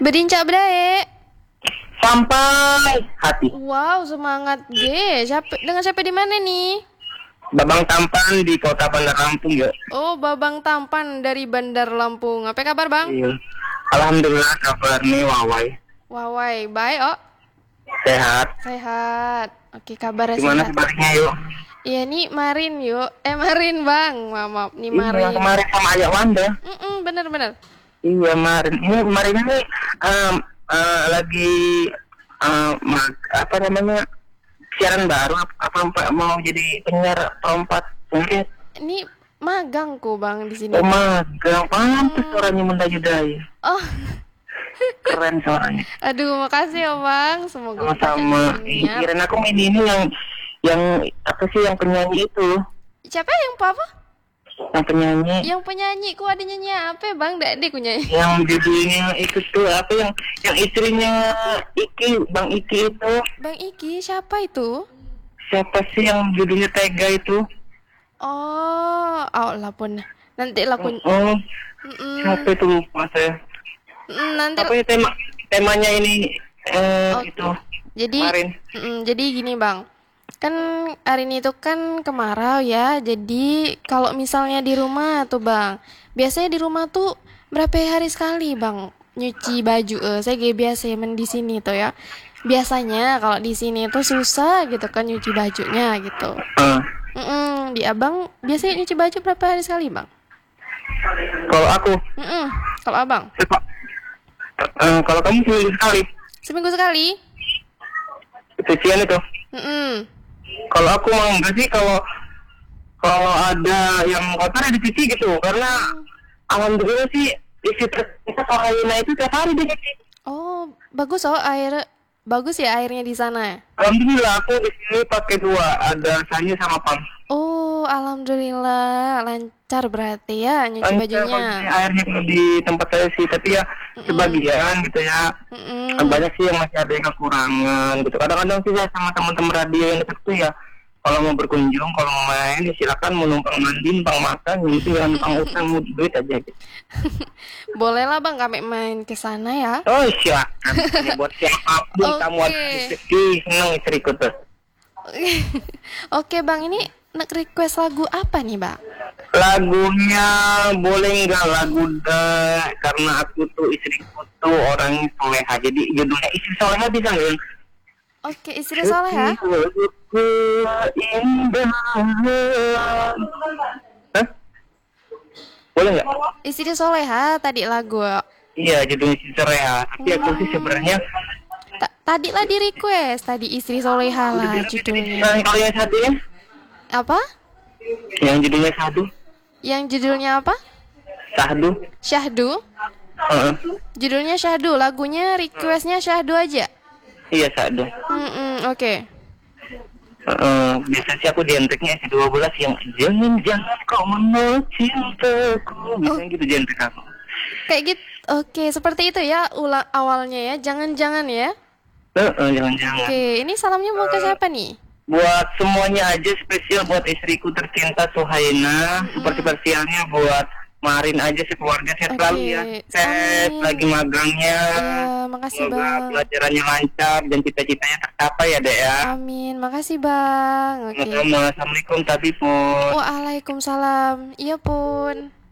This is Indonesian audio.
Berincak bedae. Sampai hati. Wow, semangat G. Dengan siapa di mana nih? Babang Tampan di Kota Bandar Lampung ya. Oh, Babang Tampan dari Bandar Lampung. Apa kabar, Bang? Iya. Alhamdulillah kabar nih Wawai. Wawai, baik, oh. Sehat. Sehat. Oke, kabarnya Gimana sehat. sebaliknya yuk? Iya nih, Marin yuk. Marin, Bang. Maaf, nih Iya, Marin. kemarin sama Ayah Wanda. Bener-bener. Iya, Marin. Marin ini lagi apa namanya? Siaran baru apa mau jadi penyiar perempat mungkin? Ini magangku, Bang, di sini. Oh, magang. Pantes suaranya mendayu-dayu. Oh. Keren suaranya. Aduh, makasih ya, Bang. Semoga Sama-sama. Kirain aku ini yang apa sih yang penyanyi itu? Siapa yang apa? Yang penyanyi. Yang penyanyi, ku ada nyanyi apa, Bang? Dek ku nyanyi. Yang judulnya itu tuh apa yang istrinya Iki, Bang Iki itu. Bang Iki, siapa itu? Siapa sih yang judulnya Tega itu? Oh, lah pun. Nanti lah pun. Oh. Siapa itu lupa saya. Nanti apa ya temanya ini itu. Jadi jadi gini, Bang. Kan hari ini tuh kan kemarau ya. Jadi kalau misalnya di rumah tuh, Bang, biasanya di rumah tuh berapa hari sekali, Bang, nyuci baju. Saya gak biasa men di sini tuh ya. Biasanya kalau di sini tuh susah gitu kan nyuci bajunya gitu. Di Abang biasanya nyuci baju berapa hari sekali, Bang? Kalau aku kalau Abang? Kalau kamu seminggu sekali. Seminggu sekali? Cucian itu. Kalau aku mau enggak sih, kalau ada yang kotor ya dicuci gitu, karena alhamdulillah sih isi kita Sohaina itu tiap hari dicuci. Oh, bagus bagus ya airnya di sana. Alhamdulillah aku di sini pakai dua, ada Sanyo sama Pam. Oh, alhamdulillah lancar berarti ya nyuci bajunya. Airnya di tempat saya sih, tapi ya sebagian gitu ya. Banyak sih yang masih ada yang kekurangan gitu. Kadang-kadang sih saya sama teman-teman radio yang dekat tuh ya, kalau mau berkunjung, kalau mau main, ya silakan, mau numpang mandi, numpang makan, gitu ya, numpang utang, mau duit aja gitu. Boleh lah, Bang, kami main ke sana ya. Oh silakan, buat siapapun kamu ada rezeki, senang istriku tuh. Oke, Bang, ini nak request lagu apa nih, Bang? Lagunya boleh nggak lagu karena aku tuh istriku tuh orang soleha, jadi judulnya Istri Soleha bisa nggak? Oke, Istri Soleha. Hah? Boleh nggak? Istri Soleha tadi lagu. Iya, judulnya Istri Soleha. Tapi aku sih sebenarnya tadi lah di request, tadi Istri Soleha lah judulnya. Nah, kalau yang satunya? Apa? Yang judulnya Sahdu. Yang judulnya apa? Sahdu. Syahdu. Judulnya Syahdu, lagunya requestnya Syahdu aja. Iya, Sahdu. Oke. Biasa sih aku dienteknya S12 yang jangan kau menolak cintaku. Biasanya gitu dientek aku. Kayak gitu. Oke, seperti itu ya awalnya ya. Jangan-jangan ya. Jangan-jangan. Oke, ini salamnya mau ke siapa nih? Buat semuanya aja, spesial buat istriku tercinta Sohaina. Super spesialnya buat Marin aja, sekeluarga sehat selalu ya. Sehat lagi magangnya. Iya, makasih, semoga Bang. pelajarannya lancar dan cita-citanya tercapai ya, Dek ya. Amin, makasih, Bang. Oke. Assalamualaikum, tapi pun. Waalaikumsalam. Iya, Pun.